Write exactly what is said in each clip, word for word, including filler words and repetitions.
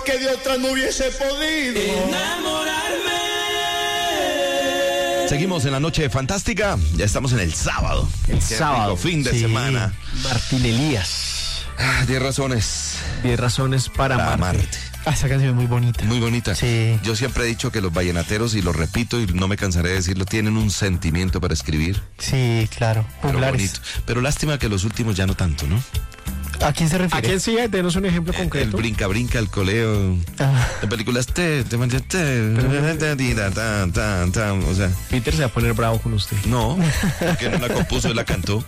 que de otra no hubiese podido enamorarme. Seguimos en la noche fantástica, ya estamos en el sábado. El Qué sábado. rico fin de sí. semana. Martín Elías. Ah, diez razones Diez razones para, para amarte. amarte. Ah, esa canción es muy bonita. Muy bonita. Sí. Yo siempre he dicho que los vallenateros, y lo repito y no me cansaré de decirlo, tienen un sentimiento para escribir. Sí, claro. Pero Juglares. bonito. Pero lástima que los últimos ya no tanto, ¿no? ¿A quién se ¿A refiere? quién sigue? Denos un ejemplo El concreto. brinca, brinca, el coleo. Ah. De películas te, te, te, te, tan, tan, tan, o sea, Peter se va a poner bravo con usted. no, porque no la compuso y la cantó.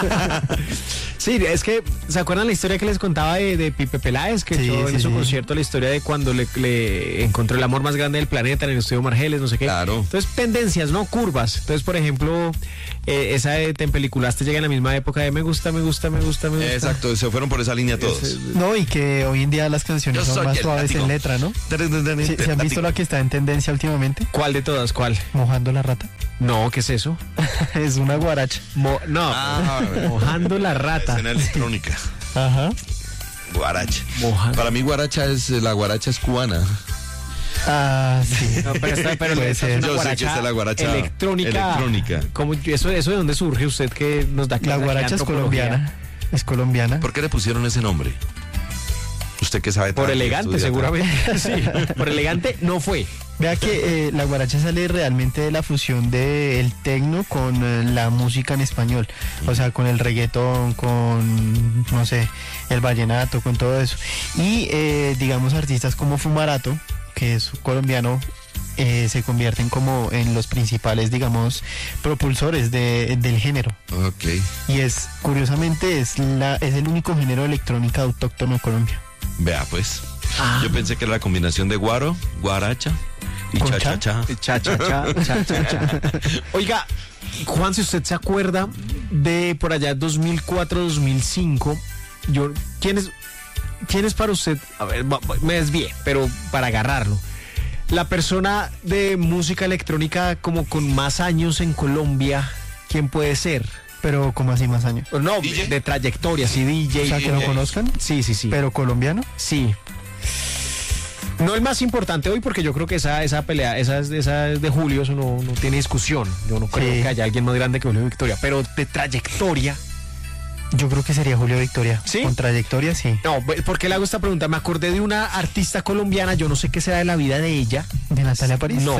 Sí, es que, ¿se acuerdan la historia que les contaba de, de Pipe Peláez? Que Sí, echó sí, en su sí. concierto la historia de cuando le, le encontró el amor más grande del planeta en el estudio Margeles, no sé qué. Claro. Entonces, tendencias, ¿no? Curvas. Entonces, por ejemplo, eh, esa de Te Empeliculaste llega en la misma época de me gusta, me gusta, me gusta, me gusta. Exacto, se fueron por esa línea todos. No, y que hoy en día las canciones Yo son soy más el suaves látigo. en letra, ¿no? ¿Sí, ¿Se han visto la que está en tendencia últimamente? ¿Cuál de todas? ¿Cuál? Mojando la rata. No, ¿qué es eso? Es una guaracha. Mo- no, Ah, mojando la rata. escena electrónica. Ajá. Guaracha. Mojando. Para mí guaracha es, la guaracha es cubana. Ah, sí. No, pero esta, pero Puede esta ser. es una Yo sé que guaracha esta es la guaracha electrónica. electrónica. ¿Cómo, eso, ¿Eso de dónde surge usted que nos da La clase de guaracha es antropología? colombiana. Es colombiana. ¿Por qué le pusieron ese nombre? Usted que sabe Por tanto, elegante, estudia seguramente. Sí, por elegante no fue. Vea que eh, la guaracha sale realmente de la fusión del tecno con eh, la música en español. O sea, con el reggaetón, con, no sé, el vallenato, con todo eso. Y, eh, digamos, artistas como Fumarato, que es colombiano, eh, se convierten como en los principales, digamos, propulsores de, del género. tanto. Ok. Y es, curiosamente, es, la, es el único género de electrónica autóctono de Colombia. Vea pues. Ah. Yo pensé que era la combinación de guaro, guaracha y ¿Con cha cha? cha cha. Cha, cha, cha, cha, cha, cha. Oiga, Juan, si usted se acuerda de por allá dos mil cuatro, dos mil cinco, yo, ¿quién es, quién es para usted? A ver, va- va- me desvié, pero para agarrarlo. La persona de música electrónica como con más años en Colombia, ¿quién puede ser? Pero, como así más años? No, D J. de trayectoria, sí, D J. O sea, que lo conozcan, Sí, sí, sí. pero colombiano. Sí. No el más importante hoy, porque yo creo que esa, esa pelea, esa, es- esa es de Julio, eso no, no tiene discusión. Yo no creo Sí. que haya alguien más grande que Julio Victoria, pero de trayectoria. Yo creo que sería Julio Victoria. ¿Sí? Con trayectoria, sí. No, ¿por qué le hago esta pregunta? Me acordé de una artista colombiana, yo no sé qué será de la vida de ella. ¿De Natalia París? No.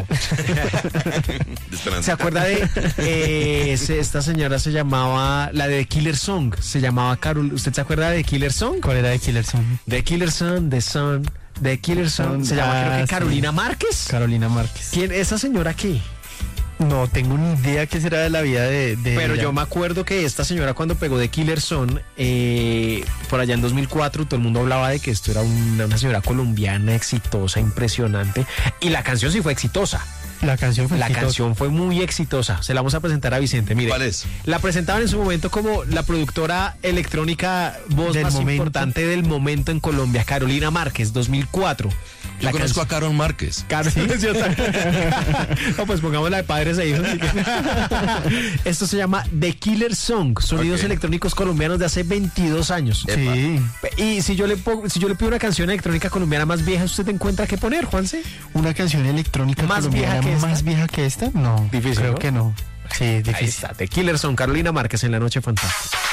De Esperanza. ¿Se acuerda de eh, se- esta señora se llamaba, la de The Killer Song, se llamaba Carol, ¿usted se acuerda de The Killer Song? ¿Cuál era de Killer Song? The Killer Song, The Son, The Killer Song, se llama Ah, creo que sí. Carolina Márquez. Carolina Márquez. ¿Quién, esa señora qué? No tengo ni idea qué será de la vida de, de Pero ella. yo me acuerdo que esta señora cuando pegó de Killer Son, eh, por allá en dos mil cuatro, todo el mundo hablaba de que esto era una, una señora colombiana exitosa, impresionante. Y la canción sí fue exitosa. La canción fue La exitosa. canción fue muy exitosa. Se la vamos a presentar a Vicente. Mire, ¿Cuál es? la presentaban en su momento como la productora electrónica voz Del más momento. importante del momento en Colombia, Carolina Márquez, dos mil cuatro. Yo La conozco canción- a Carol Márquez. Carlos, yo también. No, pues pongámosla de padres e hijos. así que- Esto se llama The Killer Song, sonidos Ok. electrónicos colombianos de hace veintidós años. Sí. Y si yo le pongo, si yo le pido una canción electrónica colombiana más vieja, ¿usted encuentra qué poner, Juanse? Una canción electrónica ¿Más colombiana vieja que esta? más vieja que esta? No. Difícil, Creo ¿no? que no. Sí, Ahí difícil. está, The Killer Song, Carolina Márquez en La Noche Fantástica.